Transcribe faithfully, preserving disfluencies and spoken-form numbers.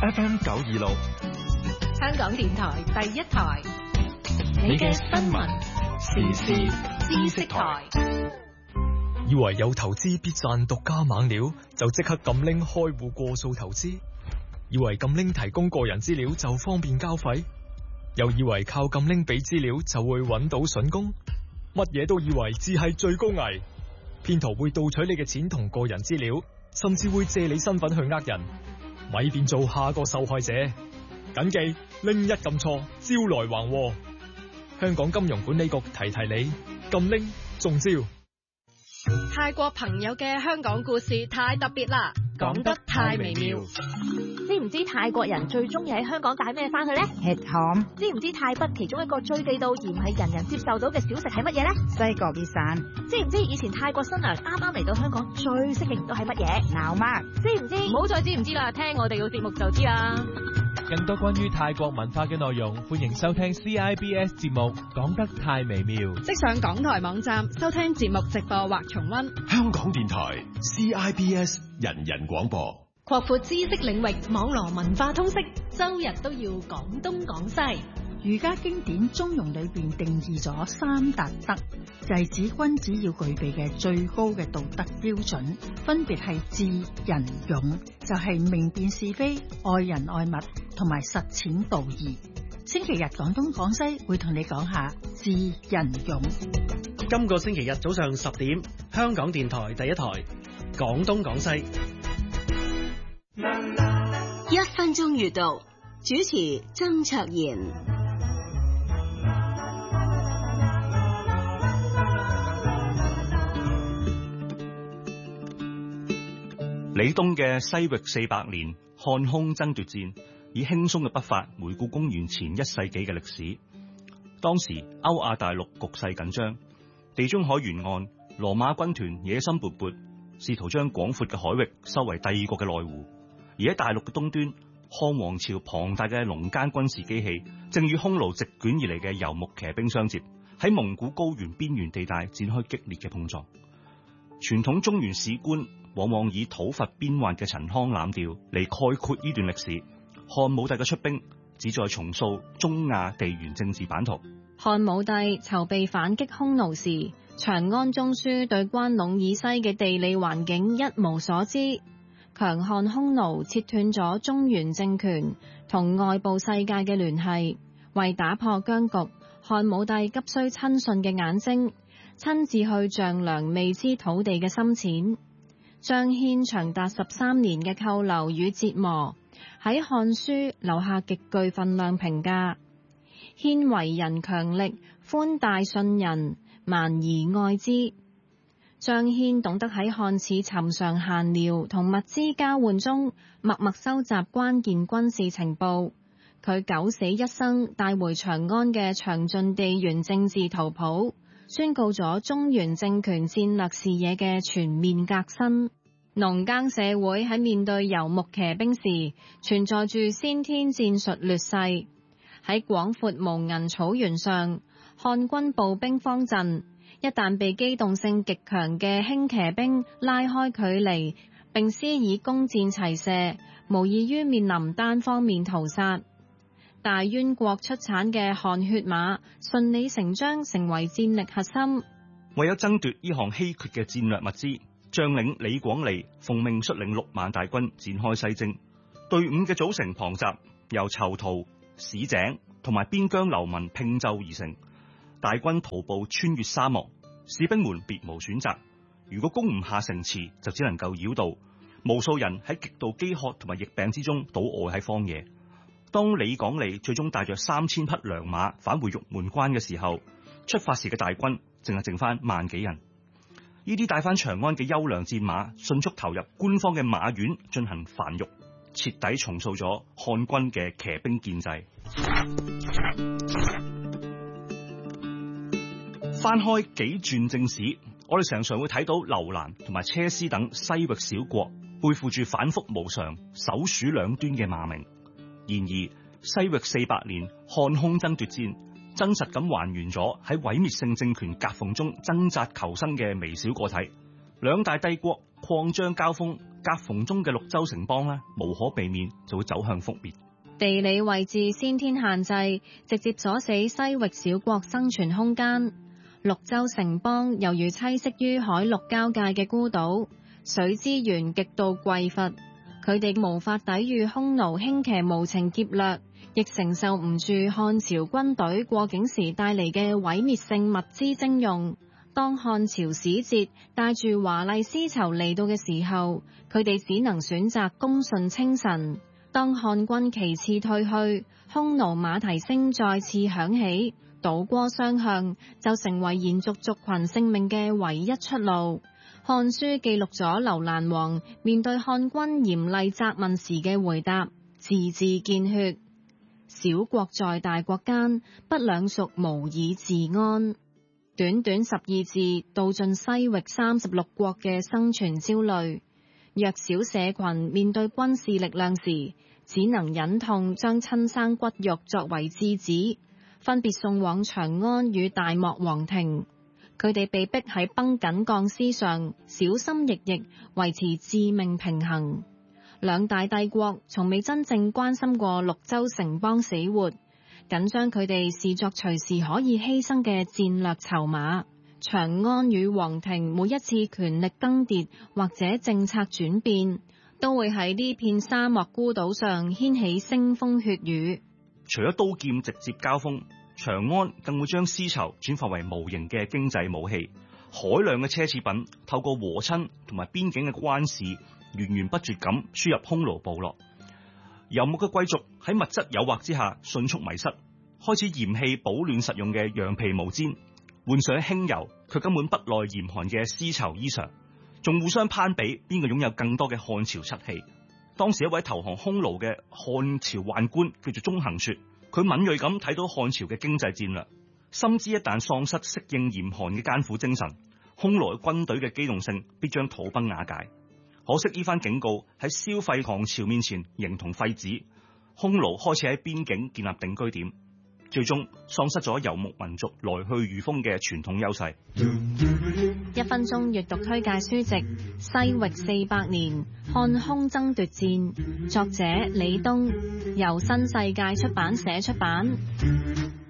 F M 九二六， 香港電台第一台， 你嘅新聞時事知識台。 以為有投資必賺獨家猛料，就即刻撳拎開戶過數投資；以為撳拎提供個人資料就方便交費，又以為靠撳拎俾資料就會揾到筍工，乜嘢都以為只係最高危。騙徒會盜取你嘅錢同個人資料，甚至會借你身份去呃人，咪變做下個受害者。謹記拎一撳錯，招來橫禍。香港金融管理局提提你，撳拎中招。 泰國朋友嘅香港故事太特別啦，講得太微妙。 知唔知泰國人最中意喺香港帶咩翻去呢？ 吃糖。 知唔知泰北其中一個最地道而唔係人人接受到嘅小食係乜嘢呢？ 西國必散。 知唔知以前泰國新娘啱啱嚟到香港最適應到係乜嘢？ 鬧媽。 知唔知？ 唔好再知唔知啦，聽我哋嘅節目就知啦。 更多關於泰國文化嘅內容，歡迎收聽 C I B S 節目，講得太微妙。 即上港台網站收聽節目直播或重溫。 香港電台 C I B S 人人廣播， 擴闊知識領域，網羅文化通識，周日都要講東講西。 儒家經典中庸裏邊定義咗三達德，就係指君子要具備嘅最高嘅道德標準，分別係智、仁、勇，就係明辨是非、愛人愛物同埋實踐道義。星期日講東講西會同你講下智、仁、勇。 今個星期日早上十點，香港電台第一台講東講西。 一分鐘閱讀，主持曾卓賢。 李東嘅西域四百年漢匈爭奪戰，以輕鬆嘅筆法回顧公元前一世紀嘅歷史。當時歐亞大陸局勢緊張，地中海沿岸羅馬軍團野心勃勃，試圖將廣闊嘅海域收為帝國嘅內湖。而喺大陸嘅東端，漢王朝龐大嘅農耕軍事機器正與匈奴席捲而嚟嘅游牧騎兵相接，喺蒙古高原邊緣地帶展開激烈嘅碰撞。傳統中原史觀往往以討伐邊患嘅陳腔濫調嚟概括呢段歷史。漢武帝嘅出兵旨在重塑中亞地緣政治版圖。 漢武帝籌備反擊匈奴時，長安中書對關隴以西嘅地理環境一無所知，強悍匈奴切斷咗中原政權同外部世界嘅聯繫。為打破僵局，漢武帝急需親信嘅眼睛，親自去丈量未知土地嘅深淺。張騫長達十三年嘅扣留與折磨，喺《漢書》留下極具分量評價。騫為人強力，寬大信人，蠻夷愛之。張騫懂得喺看似尋常閒聊同物資交換中，默默收集關鍵軍事情報。佢九死一生帶回長安嘅詳盡地緣政治圖譜，宣告咗中原政權戰略視野嘅全面革新。農耕社會喺面對游牧騎兵時，存在住先天戰術劣勢。喺廣闊無垠草原上，漢軍步兵方陣一旦被機動性極強嘅輕騎兵拉開距離，並施以弓箭齊射，無異於面臨單方面屠殺。大淵國出產嘅汗血馬順理成章成為戰力核心。 為咗爭奪呢項稀缺嘅戰略物資，將領李廣利奉命率領六萬大軍展開西征。隊伍嘅組成龐雜，由囚徒、市井同埋邊疆流民拼就而成。大軍徒步穿越沙漠，士兵們別無選擇。如果攻唔下城池，就只能夠繞道。無數人喺極度飢渴同埋疫病之中倒臥喺荒野。當李廣利最終帶着三千匹良馬返回玉門關嘅時候，出發時嘅大軍淨係剩翻萬幾人。呢啲帶翻長安嘅優良戰馬迅速投入官方嘅馬院進行繁育，徹底重塑咗漢軍嘅騎兵建制。翻開幾傳正史，我哋常常會睇到樓蘭同埋車師等西域小國背負住反覆無常、首鼠兩端嘅罵名。然而，西域四百年漢匈爭奪戰，真實咁還原咗喺毀滅性政權夾縫中掙扎求生嘅微小個體。兩大帝國擴張交鋒， 夾縫中嘅綠洲城邦呢，無可避免就會走向覆滅。 地理位置先天限制，直接阻死西域小國生存空間。綠洲城邦猶如棲息於海陸交界嘅孤島，水資源極度匱乏，佢哋無法抵禦匈奴輕騎無情劫掠，亦承受唔住漢朝軍隊過境時帶嚟嘅毀滅性物資徵用。當漢朝使節帶住華麗絲綢嚟到嘅時候，佢哋只能選擇恭順稱臣。當漢軍旗幟退去，匈奴馬蹄聲再次響起，倒戈相向就成為延續族群性命嘅唯一出路。漢書記錄咗樓蘭王面對漢軍嚴厲責問時嘅回答，字字見血。小國在大國間，不兩屬無以自安。短短十二字道盡西域三十六國嘅生存焦慮。弱小社群面對軍事力量時，只能忍痛將親生骨肉作為質子，分別送往長安與大漠王庭。佢哋被逼喺繃緊鋼絲上，小心翼翼維持致命平衡。兩大帝國從未真正關心過綠洲城邦死活，緊將佢哋視作隨時可以犧牲嘅戰略籌碼。長安與皇庭每一次權力更迭或者政策轉變，都會喺呢片沙漠孤島上掀起腥風血雨。 除咗刀劍直接交鋒，長安更會將絲綢轉化為無形嘅經濟武器。海量嘅奢侈品透過和親同埋邊境嘅關市，源源不絕咁輸入匈奴部落。游牧嘅貴族喺物質誘惑之下迅速迷失，開始嫌棄保暖實用嘅羊皮毛氈，換上輕柔卻根本不耐嚴寒嘅絲綢衣裳，仲互相攀比邊個擁有更多嘅漢朝漆器。當時一位投降匈奴嘅漢朝宦官叫做鍾行說，佢敏銳咁睇到漢朝嘅經濟戰略，深知一旦喪失適應嚴寒嘅艱苦精神，匈奴嘅軍隊嘅機動性必將土崩瓦解。可惜呢番警告喺消費唐朝面前形同廢紙，匈奴開始喺邊境建立定居點，最終喪失咗游牧民族來去如風嘅傳統優勢。 一分鐘閱讀推介書籍《西域四百年：漢匈爭奪戰》，作者李東，由新世界出版社出版。